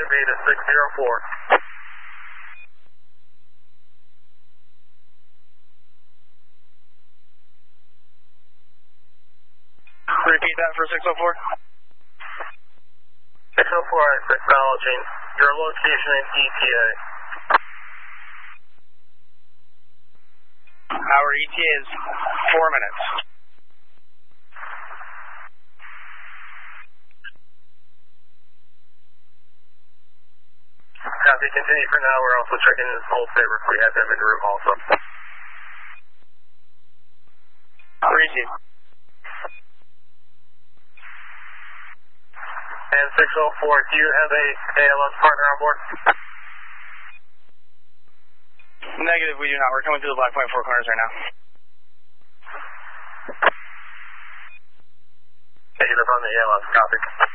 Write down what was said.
Roger, Beta 604. Repeat that for 604. 604, acknowledging your location in ETA. Our ETA is 4 minutes. Copy, continue for now. We're also checking in Old Sabre. We have them en route also. Receive. And 604, do you have a ALS partner on board? Negative, we do not. We're coming through the Black Point Four Corners right now. Negative on the ALS, copy.